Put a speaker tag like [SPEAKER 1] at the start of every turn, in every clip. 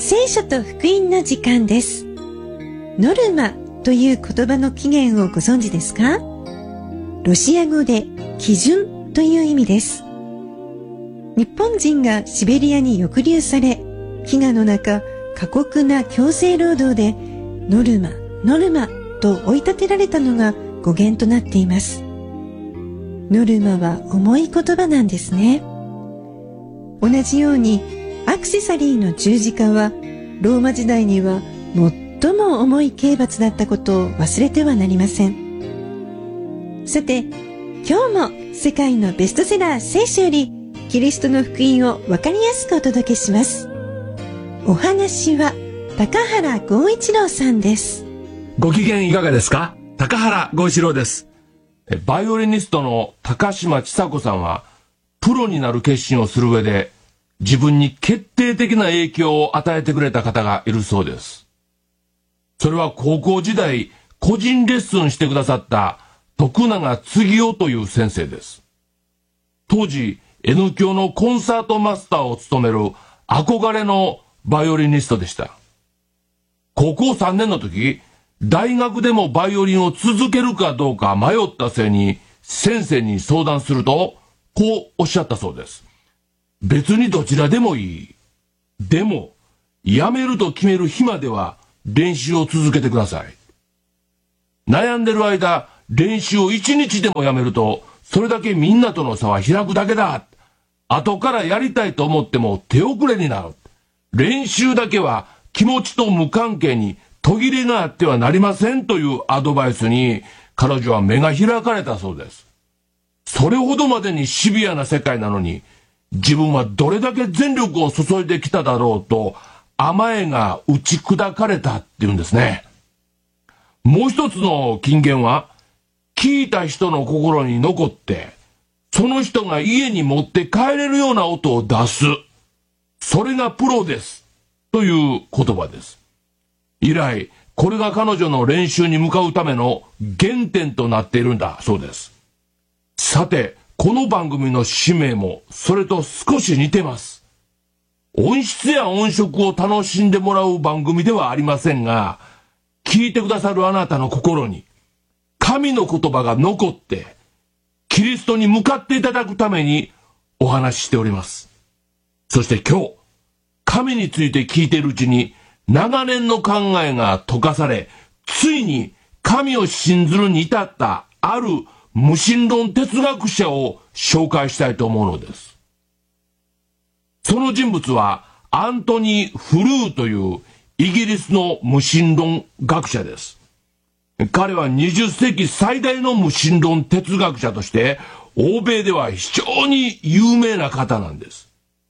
[SPEAKER 1] 聖書と福音の時間です。ノルマという言葉の起源をご存知ですか？ロシア語で基準という意味です。日本人がシベリアに抑留され、飢餓の中、過酷な強制労働でノルマ、ノルマと追い立てられたのが語源となっています。ノルマは重い言葉なんですね。同じようにアクセサリーの十字架はローマ時代には最も重い刑罰だったことを忘れてはなりません。さて、今日も世界のベストセラー聖書よりキリストの福音を分かりやすくお届けします。お話は高原剛一郎さんです。
[SPEAKER 2] ご機嫌いかがですか？高原剛一郎です。バイオリニストの高島千佐子さんはプロになる決心をする上で自分に決定的な影響を与えてくれた方がいるそうです。それは高校時代個人レッスンしてくださった徳永次夫という先生です。当時 N 響のコンサートマスターを務める憧れのバイオリニストでした。高校3年の時、大学でもバイオリンを続けるかどうか迷った末に先生に相談するとこうおっしゃったそうです。別にどちらでもいい。でもやめると決める日までは練習を続けてください。悩んでる間練習を1日でもやめるとそれだけみんなとの差は開くだけだ。後からやりたいと思っても手遅れになる。練習だけは気持ちと無関係に途切れがあってはなりませんというアドバイスに彼女は目が開かれたそうです。それほどまでにシビアな世界なのに自分はどれだけ全力を注いできただろうと甘えが打ち砕かれたっていうんですね。もう一つの金言は聞いた人の心に残ってその人が家に持って帰れるような音を出す。それがプロですという言葉です。以来これが彼女の練習に向かうための原点となっているんだそうです。さてこの番組の使命もそれと少し似てます。音質や音色を楽しんでもらう番組ではありませんが、聞いてくださるあなたの心に神の言葉が残ってキリストに向かっていただくためにお話ししております。そして今日神について聞いているうちに長年の考えが溶かされ、ついに神を信ずるに至ったある無神論哲学者を紹介したいと思うのです。その人物はアントニー・フルーというイギリスの無神論学者です。彼は20世紀最大の無神論哲学者として欧米では非常に有名な方なんです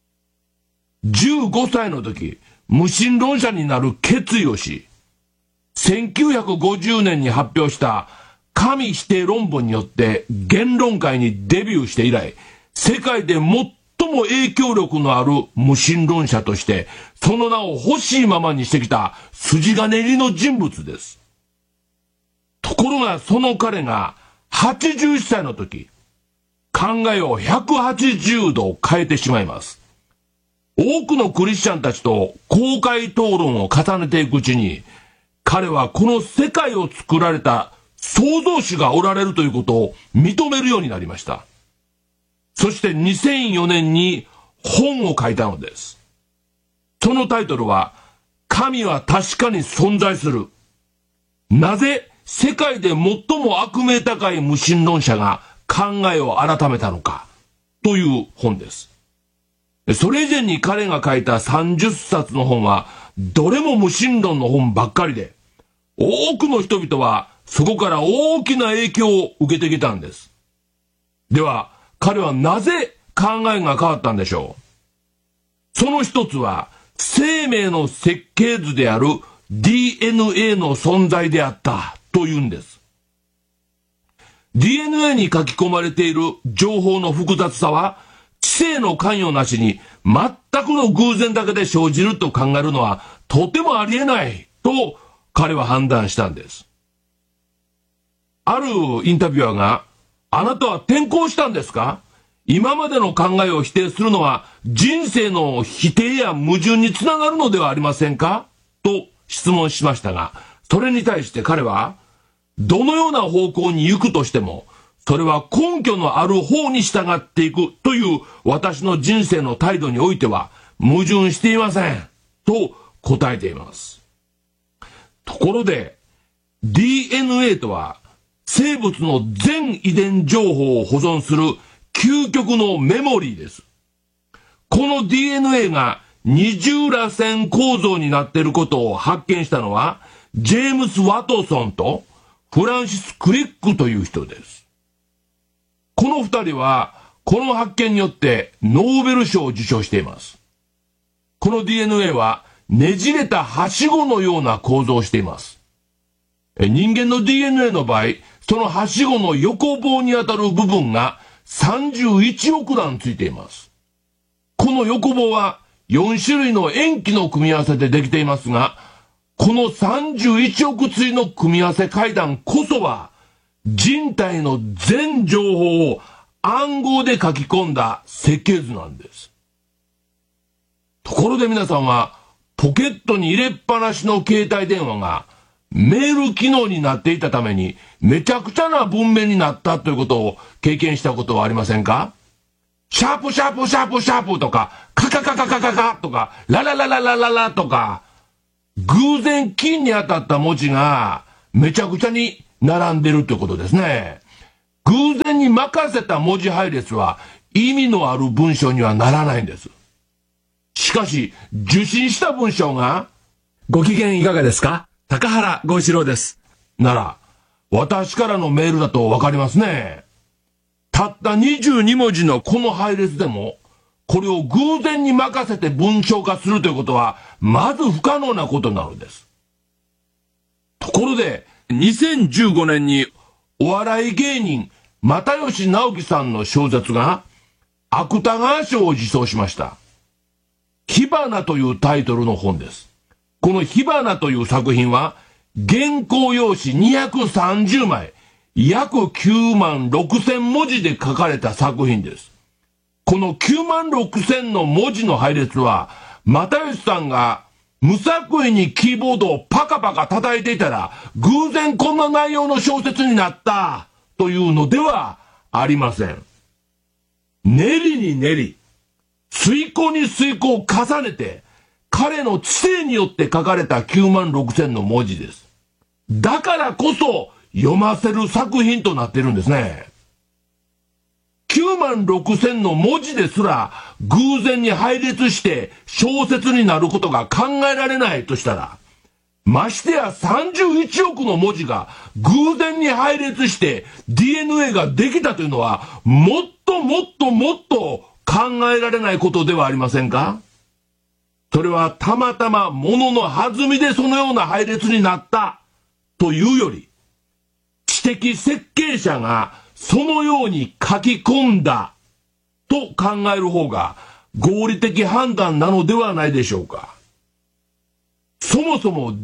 [SPEAKER 2] 。15歳の時無神論者になる決意をし、1950年に発表した神否定論文によって言論界にデビューして以来、世界で最も影響力のある無神論者としてその名を欲しいままにしてきた筋金入りの人物です。ところがその彼が81歳の時、考えを180度変えてしまいます。多くのクリスチャンたちと公開討論を重ねていくうちに、彼はこの世界を作られた創造主がおられるということを認めるようになりました。そして2004年に本を書いたのです。そのタイトルは、神は確かに存在する。なぜ世界で最も悪名高い無神論者が考えを改めたのかという本です。それ以前に彼が書いた30冊の本はどれも無神論の本ばっかりで、多くの人々はそこから大きな影響を受けてきたんです。では彼はなぜ考えが変わったんでしょう。その一つは生命の設計図である DNA の存在であったというんです。 DNA に書き込まれている情報の複雑さは知性の関与なしに全くの偶然だけで生じると考えるのはとてもありえないと彼は判断したんです。あるインタビュアーが、あなたは転校したんですか？ 今までの考えを否定するのは人生の否定や矛盾につながるのではありませんかと質問しましたが、それに対して彼は、どのような方向に行くとしても、それは根拠のある方に従っていくという私の人生の態度においては矛盾していませんと答えています。ところで DNA とは生物の全遺伝情報を保存する究極のメモリーです。この DNA が二重らせん構造になっていることを発見したのはジェームス・ワトソンとフランシス・クリックという人です。この二人はこの発見によってノーベル賞を受賞しています。この DNA はねじれたはしごのような構造をしています。人間の DNA の場合、そのはしごの横棒にあたる部分が31億段ついています。この横棒は4種類の塩基の組み合わせでできていますが、この31億対の組み合わせ階段こそは人体の全情報を暗号で書き込んだ設計図なんです。ところで皆さんはポケットに入れっぱなしの携帯電話がメール機能になっていたためにめちゃくちゃな文面になったということを経験したことはありませんか？シャープシャープシャープシャープとかカカカカカカカとかラララララララとか偶然金に当たった文字がめちゃくちゃに並んでるということですね。偶然に任せた文字配列は意味のある文章にはならないんです。しかし受信した文章が
[SPEAKER 3] ご機嫌いかがですか？高原剛一郎です。
[SPEAKER 2] なら私からのメールだとわかりますね。たった22文字のこの配列でもこれを偶然に任せて文章化するということはまず不可能なことなのです。ところで2015年にお笑い芸人又吉直樹さんの小説が芥川賞を受賞しました。火花というタイトルの本です。この火花という作品は原稿用紙230枚約9万6千文字で書かれた作品です。この9万6千の文字の配列は又吉さんが無作為にキーボードをパカパカ叩いていたら偶然こんな内容の小説になったというのではありません。練りに練り推敲に推敲を重ねて彼の知性によって書かれた9万6千の文字です。だからこそ読ませる作品となっているんですね。9万6千の文字ですら偶然に配列して小説になることが考えられないとしたら、ましてや31億の文字が偶然に配列して DNA ができたというのはもっともっともっと考えられないことではありませんか？それはたまたま物の弾みでそのような配列になったというより、知的設計者がそのように書き込んだと考える方が合理的判断なのではないでしょうか。そもそも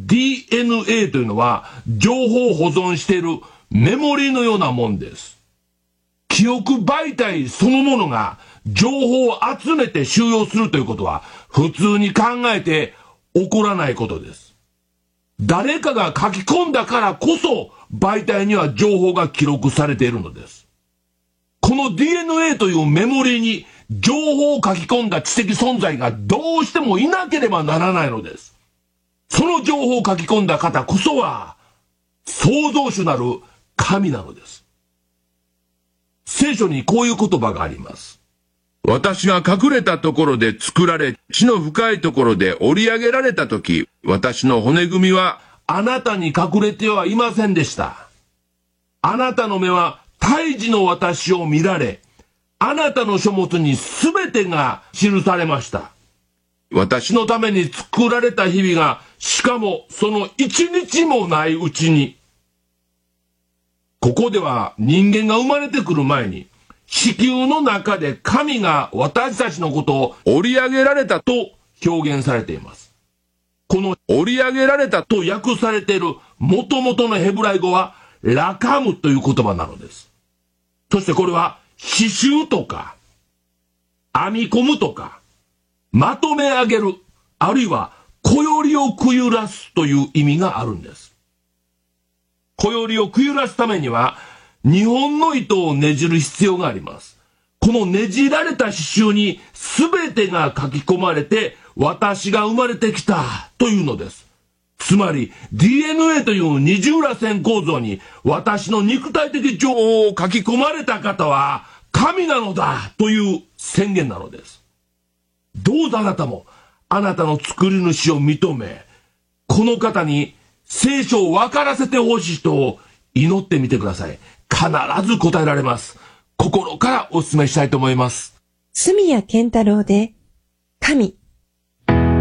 [SPEAKER 2] DNA というのは情報を保存しているメモリーのようなもんです。記憶媒体そのものが情報を集めて収容するということは普通に考えて起こらないことです。誰かが書き込んだからこそ媒体には情報が記録されているのです。この DNA というメモリーに情報を書き込んだ知的存在がどうしてもいなければならないのです。その情報を書き込んだ方こそは創造主なる神なのです。聖書にこういう言葉があります。私が隠れたところで作られ、地の深いところで織り上げられたとき、私の骨組みはあなたに隠れてはいませんでした。あなたの目は胎児の私を見られ、あなたの書物にすべてが記されました。私のために作られた日々が、しかもその一日もないうちに。ここでは人間が生まれてくる前に、子宮の中で神が私たちのことを織り上げられたと表現されています。この織り上げられたと訳されている元々のヘブライ語はラカムという言葉なのです。そしてこれは刺繍とか編み込むとか、まとめ上げる、あるいはこよりをくゆらすという意味があるんです。こよりをくゆらすためには、2本の糸をねじる必要があります。このねじられた刺繍に全てが書き込まれて、私が生まれてきたというのです。つまり DNA という二重らせん構造に私の肉体的情報を書き込まれた方は神なのだという宣言なのです。どうぞあなたもあなたの作り主を認め、この方に聖書を分からせてほしいと祈ってみてください。必ず答えられます。心からお勧めしたいと思います。
[SPEAKER 1] 住谷健太郎で神